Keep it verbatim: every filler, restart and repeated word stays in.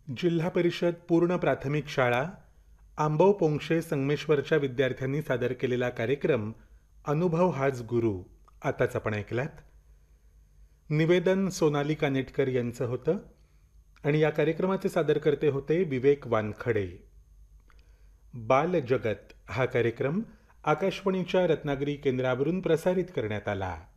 जिल्हा परिषद पूर्ण प्राथमिक शाळा आंबव पोंक्षे संगमेश्वरच्या विद्यार्थ्यांनी सादर केलेला कार्यक्रम अनुभव हाच गुरु आताच आपण ऐकलात. निवेदन सोनाली कानेटकर यांचं होतं आणि या कार्यक्रमाचे सादरकर्ते होते विवेक वानखडे. बाल जगत हा कार्यक्रम आकाशवाणीच्या रत्नागिरी केंद्रावरून प्रसारित करण्यात आला.